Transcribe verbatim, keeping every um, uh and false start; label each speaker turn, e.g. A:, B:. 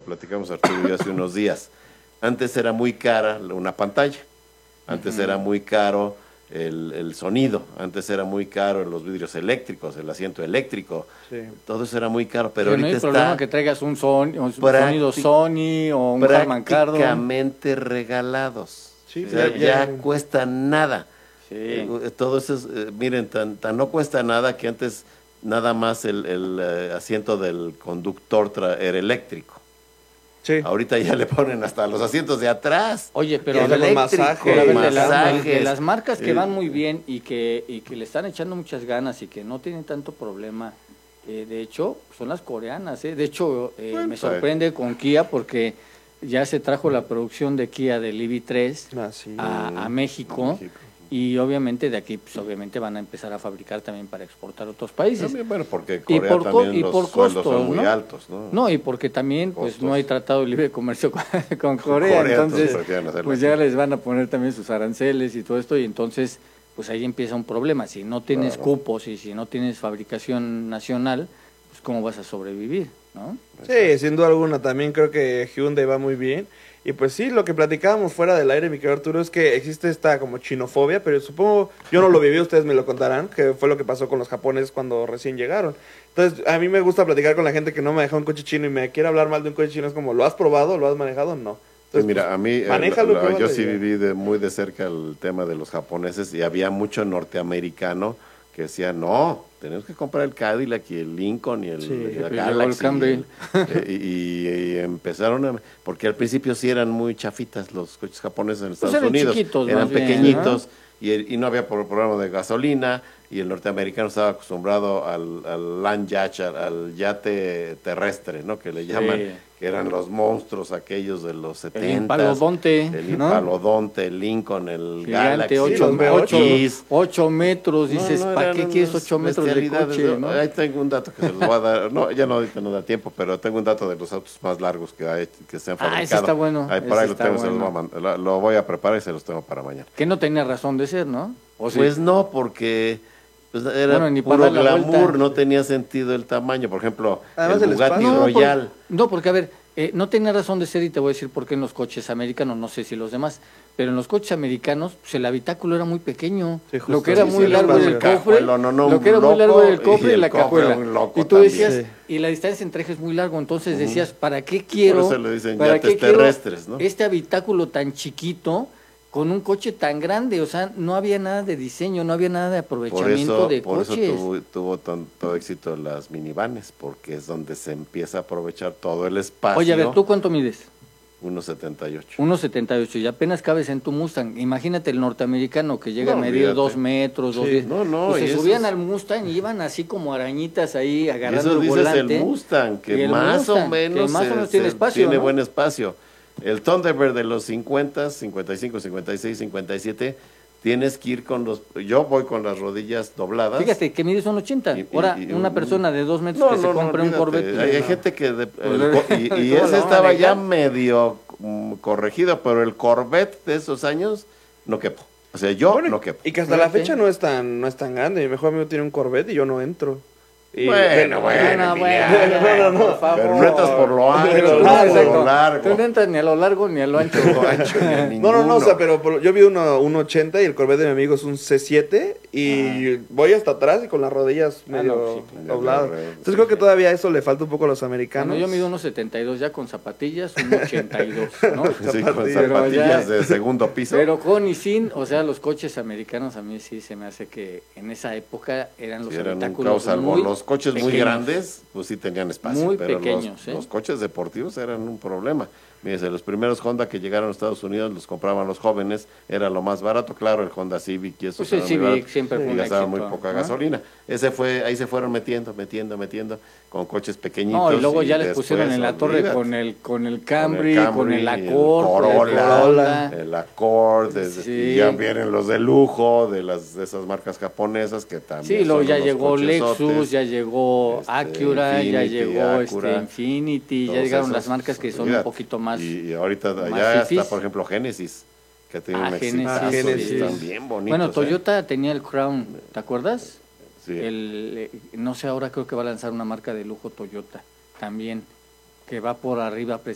A: platicamos Arturo y yo hace unos días. Antes era muy cara una pantalla, antes uh-huh. era muy caro el, el sonido, antes era muy caro los vidrios eléctricos, el asiento eléctrico, sí. todo eso era muy caro, pero, pero ahorita no hay está
B: problema que traigas un, son, un sonido Sony o un Harman Kardon.
A: Prácticamente regalados, sí, o sea, ya, ya cuesta nada. Sí. Eh, todo eso, es, eh, miren, tan, tan no cuesta nada que antes nada más el, el eh, asiento del conductor tra- era eléctrico. Sí. Ahorita ya le ponen hasta los asientos de atrás.
B: Oye, pero
A: el eléctrico,
B: masaje, de, la, de las marcas que eh, van muy bien y que, y que le están echando muchas ganas y que no tienen tanto problema, eh, de hecho, son las coreanas. Eh. De hecho, eh, bueno, me sorprende con Kia porque ya se trajo la producción de Kia del E V tres ah, sí. a, a México. México. Y obviamente de aquí, pues obviamente van a empezar a fabricar también para exportar a otros países.
A: También, bueno, porque Corea y por, también y los por sueldos costos, son muy ¿no? altos, ¿no?
B: No, y porque también costos. pues no hay tratado de libre comercio con, con Corea, Corea, entonces, entonces pues ya les van a poner también sus aranceles y todo esto, y entonces pues ahí empieza un problema. Si no tienes claro. cupos y si no tienes fabricación nacional, pues cómo vas a sobrevivir, ¿no?
C: Sí, sin duda alguna, también creo que Hyundai va muy bien. Y pues sí, lo que platicábamos fuera del aire, mi querido Arturo, es que existe esta como chinofobia, pero supongo, yo no lo viví, ustedes me lo contarán, que fue lo que pasó con los japoneses cuando recién llegaron. Entonces, a mí me gusta platicar con la gente que no me deja un coche chino y me quiere hablar mal de un coche chino, es como, ¿lo has probado? ¿Lo has manejado? No. Entonces,
A: pues mira, a mí,
C: manéjalo,
A: el, yo sí viví de, muy de cerca el tema de los japoneses y había mucho norteamericano que decía, no, tenemos que comprar el Cadillac y el Lincoln y el,
B: sí,
A: y la
B: Galaxy. El
A: y, y, y, y empezaron a... Porque al principio sí eran muy chafitas los coches japoneses en Estados
B: pues eran
A: Unidos.
B: Chiquitos,
A: eran
B: bien,
A: pequeñitos
B: ¿no?
A: y, y no había programa de gasolina y el norteamericano estaba acostumbrado al, al land yacht, al, al yate terrestre, ¿no? Que le llaman... Sí. que eran los monstruos aquellos de los setenta.
B: El Impalodonte,
A: el Impalodonte, ¿no? El Lincoln, el
B: Gigante,
A: Galaxy,
B: ocho,
A: el
B: ocho, ocho metros, dices, no, no, ¿para qué quieres ocho metros de coche?
A: ¿No? Ahí tengo un dato que se los voy a dar, no, ya no, ahorita no da tiempo, pero tengo un dato de los autos más largos que, hay, que se han fabricado.
B: Ah, ese está bueno.
A: Ahí, por ahí lo, tengo, bueno. se los voy a mandar, lo, lo voy a preparar y se los tengo para mañana.
B: Que no tenía razón de ser, ¿no?
A: ¿O pues sí? No, porque... Pues era bueno, puro glamour, no tenía sentido el tamaño. Por ejemplo, además el Bugatti
B: no,
A: Royal.
B: Por, no, porque a ver, eh, no tenía razón de ser y te voy a decir por qué en los coches americanos, no sé si los demás, pero en los coches americanos pues el habitáculo era muy pequeño. Sí, justo, lo que era sí, muy sí, largo era el cofre, no, no, lo que era muy largo era el cofre y, y la cajuela. Y tú decías, sí. y la distancia entre ejes es muy largo, entonces uh-huh. decías, ¿para qué quiero,
A: por eso le dicen
B: para
A: yates
B: qué
A: terrestres,
B: quiero
A: ¿no?
B: este habitáculo tan chiquito? Con un coche tan grande, o sea, no había nada de diseño, no había nada de aprovechamiento
A: por eso,
B: de
A: por
B: coches.
A: Por eso tuvo, tuvo tanto éxito las minivanes, porque es donde se empieza a aprovechar todo el espacio.
B: Oye, a ver, ¿tú cuánto mides?
A: uno setenta y ocho.
B: uno setenta y ocho, y apenas cabes en tu Mustang. Imagínate el norteamericano que llega
A: no,
B: a medir dos metros,
A: sí,
B: dos diez.
A: No, no,
B: pues se subían
A: es...
B: al Mustang y iban así como arañitas ahí agarrando
A: eso
B: el volante.
A: Dices el Mustang, que
B: el
A: más
B: Mustang,
A: o menos,
B: que más
A: se,
B: o menos tiene
A: se,
B: espacio,
A: tiene
B: ¿no?
A: buen espacio. El Thunderbird de los cincuenta, cincuenta y cinco, cincuenta y seis, cincuenta y siete, tienes que ir con los... Yo voy con las rodillas dobladas.
B: Fíjate, que mides un ochenta. Y, Ahora, y, y, una persona de dos metros
A: no,
B: que
A: no,
B: se compra
A: no,
B: un Corvette.
A: Hay, hay gente que... De, el, y y ese estaba ya medio um, corregido, pero el Corvette de esos años no quepo. O sea, yo bueno, no quepo.
C: Y que hasta la fecha no es tan no es tan grande. Mi mejor amigo tiene un Corvette y yo no entro.
A: Y bueno, bueno,
B: bueno, bueno, no, no, no, por favor.
A: Pero no entras por lo ancho,
B: no,
A: no por lo largo.
B: Tú no entras ni a lo largo ni a lo ancho.
A: Lo ancho ni a
C: no, no, no, o sea, pero por, yo vi uno, un ochenta y el Corvette de mi amigo es un C siete y ah. voy hasta atrás y con las rodillas medio ah, no, sí, dobladas. Entonces creo que todavía eso le falta un poco a los americanos.
B: Bueno, yo mido unos setenta y dos ya con zapatillas, un ochenta y dos, ¿no?
A: Sí, con zapatillas ya, de segundo piso.
B: Pero con y sin, o sea, los coches americanos a mí sí se me hace que en esa época eran los sí, habitáculos
A: eran
B: muy
A: los coches muy
B: pequeños.
A: grandes. Pues sí tenían espacio,
B: muy
A: pero
B: pequeños,
A: los,
B: ¿eh?
A: los coches deportivos eran un problema. Fíjense, los primeros Honda que llegaron a Estados Unidos los compraban los jóvenes, era lo más barato, claro, el Honda Civic y eso
B: pues el Civic barato, siempre fue
A: y gastaba muy poca ¿no? gasolina. Ese fue, ahí se fueron metiendo, metiendo, metiendo con coches pequeñitos.
B: No, y luego
A: y
B: ya les pusieron en la
A: olvídate.
B: torre con el con el Camry,
A: con el, Camry,
B: con el Accord,
A: el Corolla,
B: Corolla,
A: el Accord,
B: sí.
A: y ya vienen los de lujo de las de esas marcas japonesas que también.
B: Sí, luego ya
A: los
B: llegó
A: cochesotes,
B: Lexus, ya llegó este, Acura, Infiniti, ya llegó
A: Acura,
B: este Infiniti, ya llegaron esos, las marcas que son olvídate. un poquito más.
A: Y, y ahorita allá está, por ejemplo, Genesis, que tiene
B: ah,
A: un
B: Genesis,
A: ah,
B: Genesis.
A: Están bien bonitos.
B: Bueno, Toyota
A: ¿eh?
B: tenía el Crown, ¿te acuerdas?
A: Sí.
B: El, no sé, ahora creo que va a lanzar una marca de lujo Toyota también, que va por arriba